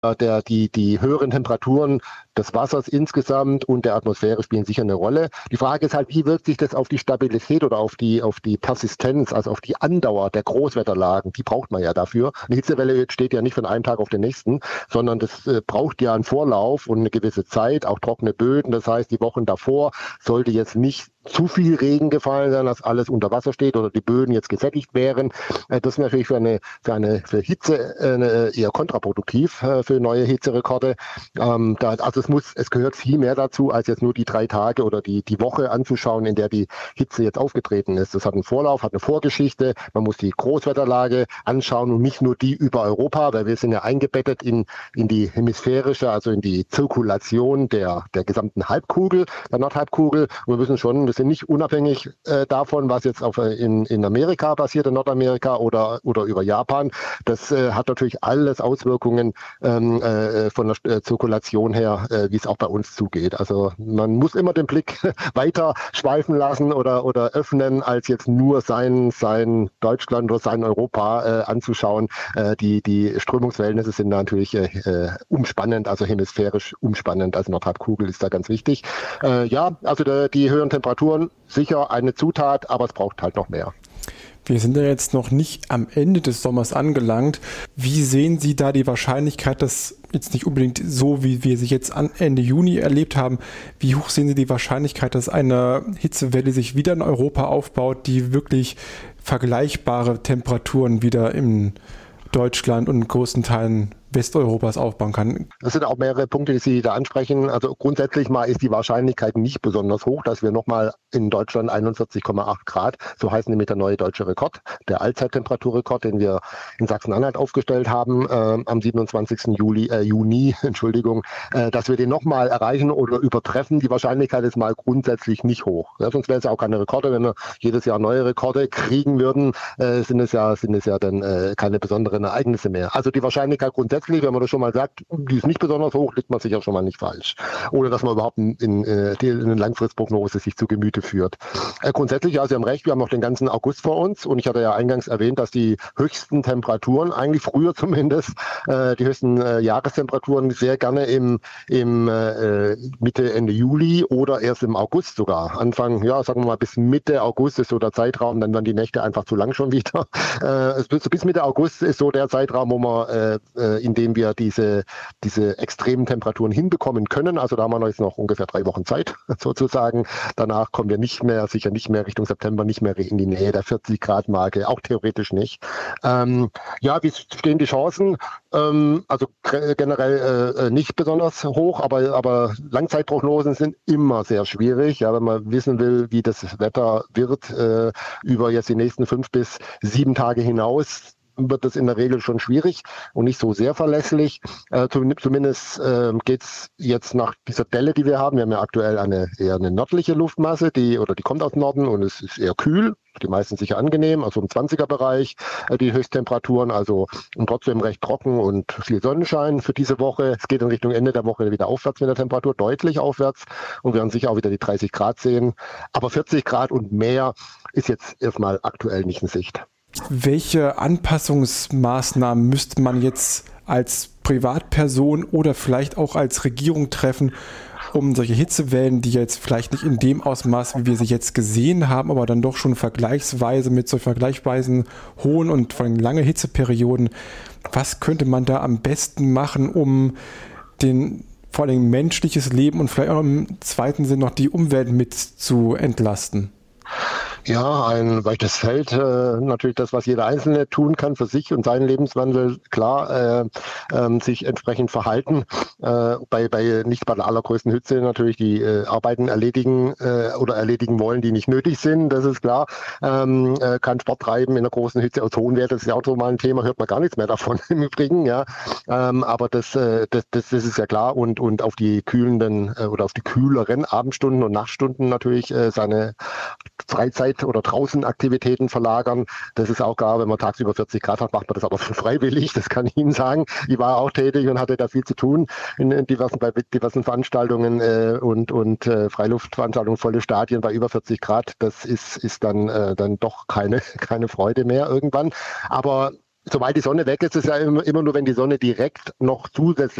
Die höheren Temperaturen des Wassers insgesamt und der Atmosphäre spielen sicher eine Rolle. Die Frage ist halt, wie wirkt sich das auf die Stabilität oder auf die Persistenz, also auf die Andauer der Großwetterlagen? Die braucht man ja dafür. Eine Hitzewelle entsteht ja nicht von einem Tag auf den nächsten, sondern das braucht ja einen Vorlauf und eine gewisse Zeit, auch trockene Böden. Das heißt, die Wochen davor sollte jetzt nicht zu viel Regen gefallen sein, dass alles unter Wasser steht oder die Böden jetzt gesättigt wären. Das ist natürlich für Hitze eher kontraproduktiv für neue Hitzerekorde. Also es gehört viel mehr dazu, als jetzt nur die 3 Tage oder die Woche anzuschauen, in der die Hitze jetzt aufgetreten ist. Das hat einen Vorlauf, hat eine Vorgeschichte. Man muss die Großwetterlage anschauen und nicht nur die über Europa, weil wir sind ja eingebettet in die hemisphärische, also in die Zirkulation der gesamten Halbkugel, der Nordhalbkugel. Und wir müssen schon, wir sind nicht unabhängig davon, was jetzt in Amerika passiert, in Nordamerika oder über Japan. Das hat natürlich alles Auswirkungen von der Zirkulation her, wie es auch bei uns zugeht. Also man muss immer den Blick weiter schweifen lassen oder öffnen, als jetzt nur sein Deutschland oder sein Europa anzuschauen. Die Strömungsverhältnisse sind natürlich umspannend, also hemisphärisch umspannend. Also Nordhalbkugel ist da ganz wichtig. Also die höheren Temperaturen sicher eine Zutat, aber es braucht halt noch mehr. Wir sind ja jetzt noch nicht am Ende des Sommers angelangt. Wie sehen Sie da die Wahrscheinlichkeit, dass jetzt nicht unbedingt so, wie wir sie jetzt Ende Juni erlebt haben, wie hoch sehen Sie die Wahrscheinlichkeit, dass eine Hitzewelle sich wieder in Europa aufbaut, die wirklich vergleichbare Temperaturen wieder in Deutschland und großen Teilen Westeuropas aufbauen kann? Das sind auch mehrere Punkte, die Sie da ansprechen. Also grundsätzlich mal ist die Wahrscheinlichkeit nicht besonders hoch, dass wir nochmal in Deutschland 41,8 Grad, so heißt nämlich der neue deutsche Rekord, der Allzeittemperaturrekord, den wir in Sachsen-Anhalt aufgestellt haben am 27. Juni, dass wir den nochmal erreichen oder übertreffen. Die Wahrscheinlichkeit ist mal grundsätzlich nicht hoch. Ja, sonst wäre es ja auch keine Rekorde. Wenn wir jedes Jahr neue Rekorde kriegen würden, sind es ja dann keine besonderen Ereignisse mehr. Also die Wahrscheinlichkeit grundsätzlich, wenn man das schon mal sagt, die ist nicht besonders hoch, liegt man sicher schon mal nicht falsch. Ohne dass man überhaupt in eine Langfristprognose sich zu Gemüte führt. Grundsätzlich, ja, Sie haben recht, wir haben noch den ganzen August vor uns und ich hatte ja eingangs erwähnt, dass die höchsten Temperaturen, eigentlich früher zumindest, die höchsten Jahrestemperaturen sehr gerne im Mitte, Ende Juli oder erst im August sogar. Anfang, ja, sagen wir mal bis Mitte August ist so der Zeitraum, dann werden die Nächte einfach zu lang schon wieder. Bis Mitte August ist so der Zeitraum, wo man in dem wir diese extremen Temperaturen hinbekommen können. Also da haben wir jetzt noch ungefähr 3 Wochen Zeit sozusagen. Danach kommen wir sicher nicht mehr Richtung September, nicht mehr in die Nähe der 40-Grad-Marke, auch theoretisch nicht. Wie stehen die Chancen? Also generell nicht besonders hoch, aber Langzeitprognosen sind immer sehr schwierig. Ja, wenn man wissen will, wie das Wetter wird über jetzt die nächsten 5 bis 7 Tage hinaus, wird das in der Regel schon schwierig und nicht so sehr verlässlich. Zumindest geht es jetzt nach dieser Delle, die wir haben. Wir haben ja aktuell eher eine nördliche Luftmasse, die kommt aus Norden und es ist eher kühl. Die meisten sicher angenehm, also im 20er-Bereich die Höchsttemperaturen, also und trotzdem recht trocken und viel Sonnenschein für diese Woche. Es geht in Richtung Ende der Woche wieder aufwärts mit der Temperatur, deutlich aufwärts und wir werden sicher auch wieder die 30 Grad sehen. Aber 40 Grad und mehr ist jetzt erstmal aktuell nicht in Sicht. Welche Anpassungsmaßnahmen müsste man jetzt als Privatperson oder vielleicht auch als Regierung treffen, um solche Hitzewellen, die jetzt vielleicht nicht in dem Ausmaß, wie wir sie jetzt gesehen haben, aber dann doch schon vergleichsweise mit so vergleichsweise hohen und vor allem lange Hitzeperioden, was könnte man da am besten machen, um vor allem menschliches Leben und vielleicht auch im zweiten Sinn noch die Umwelt mit zu entlasten? Ja, ein weites Feld, natürlich das, was jeder Einzelne tun kann für sich und seinen Lebenswandel, klar, sich entsprechend verhalten, nicht bei der allergrößten Hitze natürlich die Arbeiten erledigen oder erledigen wollen, die nicht nötig sind, das ist klar, kann Sport treiben in der großen Hitze, Ozonwert, das ist ja auch so mal ein Thema, hört man gar nichts mehr davon im Übrigen, ja, aber das ist ja klar und auf die kühlenden oder auf die kühleren Abendstunden und Nachtstunden natürlich seine Freizeit oder draußen Aktivitäten verlagern. Das ist auch klar, wenn man tagsüber 40 Grad hat, macht man das aber freiwillig. Das kann ich Ihnen sagen. Ich war auch tätig und hatte da viel zu tun bei diversen Veranstaltungen und Freiluftveranstaltungen, volle Stadien bei über 40 Grad. Das ist dann doch keine Freude mehr irgendwann. Aber Sobald die Sonne weg ist, ist es ja immer nur, wenn die Sonne direkt noch zusätzlich